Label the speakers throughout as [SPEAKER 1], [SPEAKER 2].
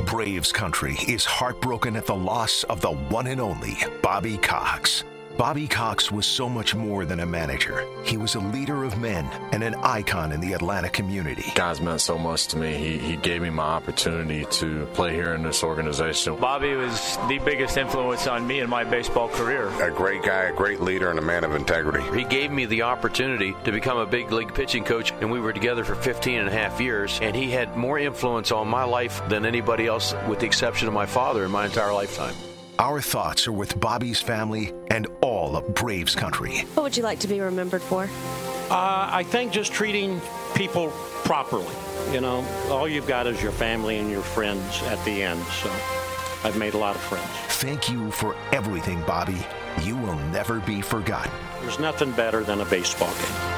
[SPEAKER 1] Braves country is heartbroken at the loss of the one and only Bobby Cox. Bobby Cox was so much more than a manager. He was a leader of men and an icon in the Atlanta community.
[SPEAKER 2] Guys meant so much to me. He gave me my opportunity to play here in this organization.
[SPEAKER 3] Bobby was the biggest influence on me in my baseball career.
[SPEAKER 4] A great guy, a great leader, and a man of integrity.
[SPEAKER 5] He gave me the opportunity to become a big league pitching coach, and we were together for 15 and a half years, and he had more influence on my life than anybody else, with the exception of my father, in my entire lifetime.
[SPEAKER 1] Our thoughts are with Bobby's family and all of Braves country.
[SPEAKER 6] What would you like to be remembered for?
[SPEAKER 7] I think just treating people properly. You know, all you've got is your family and your friends at the end. So I've made a lot of friends.
[SPEAKER 1] Thank you for everything, Bobby. You will never be forgotten.
[SPEAKER 7] There's nothing better than a baseball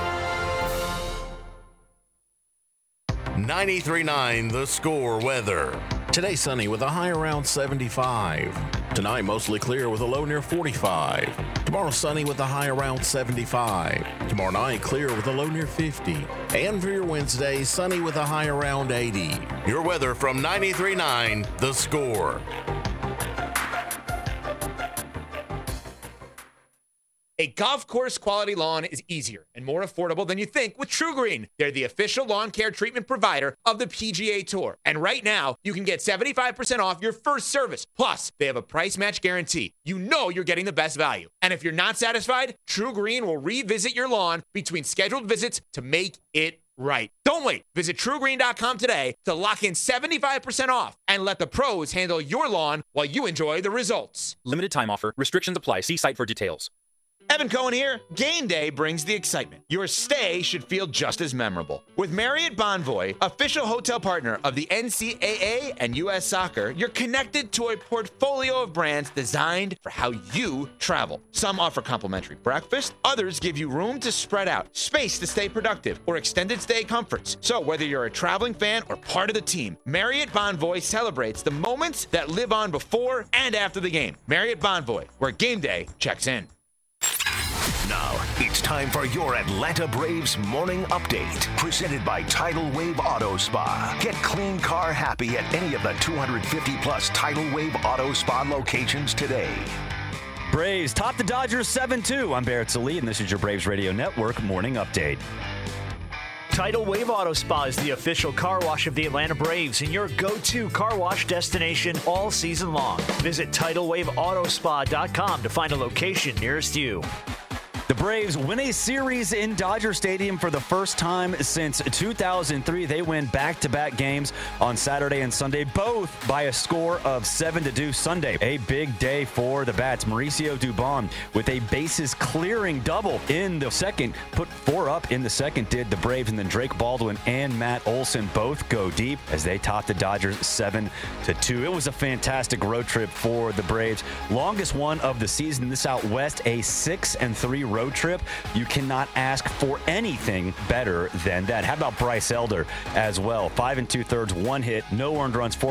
[SPEAKER 7] game.
[SPEAKER 8] 93.9 The Score weather. Today sunny with a high around 75. Tonight mostly clear with a low near 45. Tomorrow sunny with a high around 75. Tomorrow night clear with a low near 50. And for your Wednesday, sunny with a high around 80. Your weather from 93.9 The Score.
[SPEAKER 9] A golf course quality lawn is easier and more affordable than you think with TruGreen. They're the official lawn care treatment provider of the PGA Tour. And right now, you can get 75% off your first service. Plus, they have a price match guarantee. You know you're getting the best value. And if you're not satisfied, TruGreen will revisit your lawn between scheduled visits to make it right. Don't wait. Visit TruGreen.com today to lock in 75% off and let the pros handle your lawn while you enjoy the results.
[SPEAKER 10] Limited time offer. Restrictions apply. See site for details.
[SPEAKER 9] Evan Cohen here. Game day brings the excitement. Your stay should feel just as memorable. With Marriott Bonvoy, official hotel partner of the NCAA and U.S. Soccer, you're connected to a portfolio of brands designed for how you travel. Some offer complimentary breakfast, others give you room to spread out, space to stay productive, or extended stay comforts. So whether you're a traveling fan or part of the team, Marriott Bonvoy celebrates the moments that live on before and after the game. Marriott Bonvoy, where game day checks in.
[SPEAKER 1] Now, it's time for your Atlanta Braves morning update. Presented by Tidal Wave Auto Spa. Get clean car happy at any of the 250-plus Tidal Wave Auto Spa locations today.
[SPEAKER 11] Braves top the Dodgers 7-2. I'm Barrett Sallee, and this is your Braves Radio Network morning update.
[SPEAKER 12] Tidal Wave Auto Spa is the official car wash of the Atlanta Braves and your go-to car wash destination all season long. Visit TidalWaveAutoSpa.com to find a location nearest you.
[SPEAKER 11] The Braves win a series in Dodger Stadium for the first time since 2003. They win back-to-back games on Saturday and Sunday, both by a score of 7-2 Sunday. A big day for the Bats. Mauricio Dubon with a bases-clearing double in the second. Put 4 up in the second, did the Braves, and then Drake Baldwin and Matt Olson both go deep as they topped the Dodgers 7-2. It was a fantastic road trip for the Braves. Longest one of the season. This out west, a 6-3 road trip. You cannot ask for anything better than that. How about Bryce Elder as well? 5 2/3, 1 hit, no earned runs, 4